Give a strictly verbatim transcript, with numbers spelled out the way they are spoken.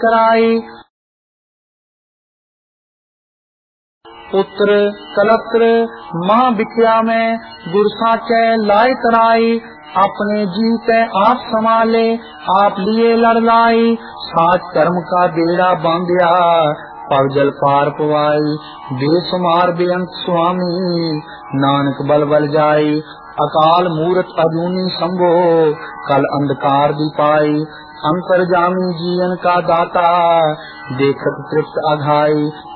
कराई। पुत्र कलत्र महाविख्या में गुर साचे लाई तराई। अपने जीते आप संभाले आप लिए लड़लाई। साच कर्म का बेड़ा बांधिया पग जल पार पवाई। बेसुमार बेअंत स्वामी नानक बल बल जाई। अकाल मूरत अजूनी संभो कल अंधकार दिपाई। अंतर्जामी जीवन का दाता देखत तृप्त अघाई।